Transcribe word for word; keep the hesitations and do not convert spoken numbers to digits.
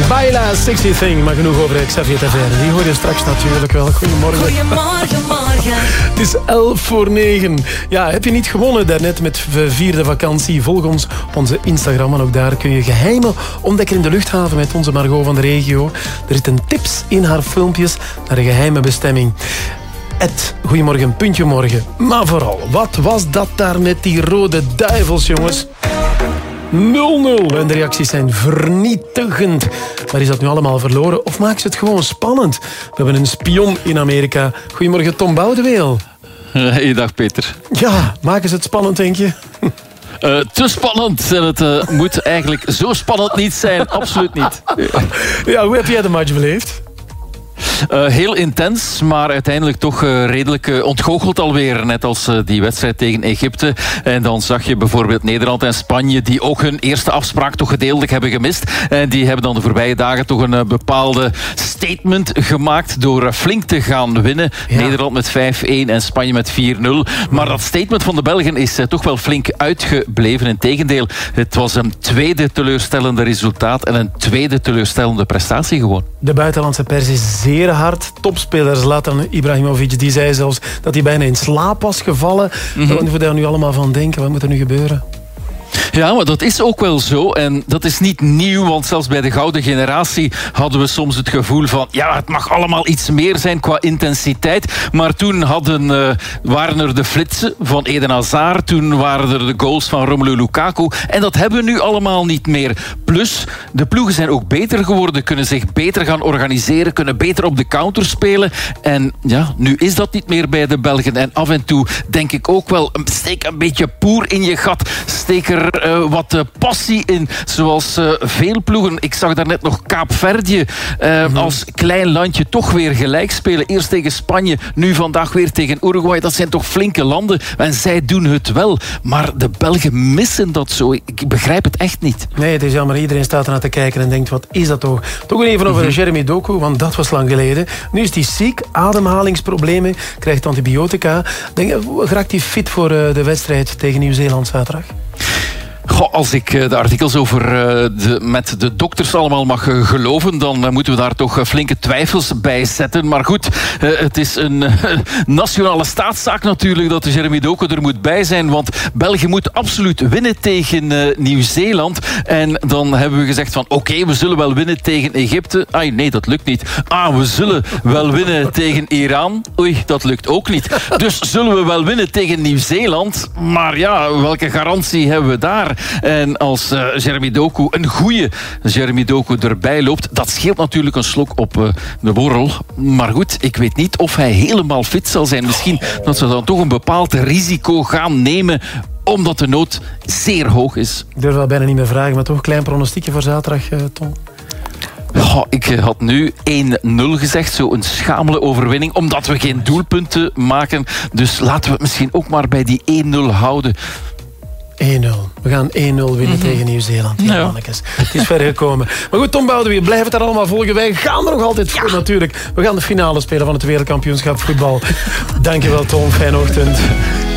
Baila Sexy Thing, maar genoeg over Xavier Taverne. Die hoor je straks natuurlijk wel. Goedemorgen. Goedemorgen, morgen. Het is elf voor negen. Ja, heb je niet gewonnen daarnet met vierde vakantie? Volg ons op onze Instagram. En ook daar kun je geheimen ontdekken in de luchthaven met onze Margot van de regio. Er zitten tips in haar filmpjes naar een geheime bestemming. Ed, goedemorgen, puntje morgen. Maar vooral, wat was dat daar met die rode duivels, jongens? nul nul. En de reacties zijn vernietigend. Maar is dat nu allemaal verloren? Of maken ze het gewoon spannend? We hebben een spion in Amerika. Goedemorgen, Tom Boudeweel. Hey, dag Peter. Ja, maken ze het spannend, denk je? Uh, te spannend. En het uh, moet eigenlijk zo spannend niet zijn. Absoluut niet. Ja, hoe heb jij de match beleefd? Uh, heel intens, maar uiteindelijk toch uh, redelijk uh, ontgoocheld alweer. Net als uh, die wedstrijd tegen Egypte. En dan zag je bijvoorbeeld Nederland en Spanje, die ook hun eerste afspraak toch gedeeltelijk hebben gemist. En die hebben dan de voorbije dagen toch een uh, bepaalde statement gemaakt door uh, flink te gaan winnen. Ja. Nederland met vijf één en Spanje met vier nul. Maar dat statement van de Belgen is uh, toch wel flink uitgebleven. Integendeel, het was een tweede teleurstellende resultaat en een tweede teleurstellende prestatie gewoon. De buitenlandse pers is zeer hard. Topspeler Zlatan Ibrahimovic, die zei zelfs dat hij bijna in slaap was gevallen. Mm-hmm. Wat moet je daar nu allemaal van denken? Wat moet er nu gebeuren? Ja, maar dat is ook wel zo. En dat is niet nieuw, want zelfs bij de gouden generatie hadden we soms het gevoel van ja, het mag allemaal iets meer zijn qua intensiteit. Maar toen hadden, uh, waren er de flitsen van Eden Hazard. Toen waren er de goals van Romelu Lukaku. En dat hebben we nu allemaal niet meer. Plus, de ploegen zijn ook beter geworden, kunnen zich beter gaan organiseren, kunnen beter op de counter spelen. En ja, nu is dat niet meer bij de Belgen. En af en toe denk ik ook wel, steek een beetje poer in je gat. Steek er Uh, wat uh, passie in, zoals uh, veel ploegen. Ik zag daarnet nog Kaapverdië uh, mm-hmm. als klein landje toch weer gelijk spelen. Eerst tegen Spanje, nu vandaag weer tegen Uruguay. Dat zijn toch flinke landen en zij doen het wel. Maar de Belgen missen dat zo. Ik begrijp het echt niet. Nee, het is jammer. Iedereen staat ernaar te kijken en denkt, wat is dat toch? Toch even over mm-hmm. Jeremy Doku, want dat was lang geleden. Nu is hij ziek, ademhalingsproblemen, krijgt antibiotica. Denk, raakt hij fit voor uh, de wedstrijd tegen Nieuw-Zeeland zaterdag? Goh, als ik de artikels over de, met de dokters allemaal mag geloven, dan moeten we daar toch flinke twijfels bij zetten. Maar goed, het is een nationale staatszaak natuurlijk dat Jeremy Doku er moet bij zijn. Want België moet absoluut winnen tegen Nieuw-Zeeland. En dan hebben we gezegd van oké, okay, we zullen wel winnen tegen Egypte. Ah, nee, dat lukt niet. Ah, we zullen wel winnen tegen Iran. Oei, dat lukt ook niet. Dus zullen we wel winnen tegen Nieuw-Zeeland. Maar ja, welke garantie hebben we daar? En als uh, Jeremy Doku, een goeie Jeremy Doku erbij loopt, dat scheelt natuurlijk een slok op uh, de borrel. Maar goed, ik weet niet of hij helemaal fit zal zijn. Misschien dat ze dan toch een bepaald risico gaan nemen, omdat de nood zeer hoog is. Ik durf wel bijna niet meer vragen, maar toch een klein pronostiekje voor zaterdag, uh, Tom? Oh, ik had nu één nul gezegd, zo een schamele overwinning, omdat we geen doelpunten maken. Dus laten we het misschien ook maar bij die één nul houden. één nul. We gaan één nul winnen mm-hmm. tegen Nieuw-Zeeland. Ja, ja. Mannekes. Het is ver gekomen. Maar goed, Tom Boudeweel, blijf het daar allemaal volgen. Wij gaan er nog altijd voor, ja. natuurlijk. We gaan de finale spelen van het wereldkampioenschap voetbal. Dankjewel, Tom. Fijne ochtend.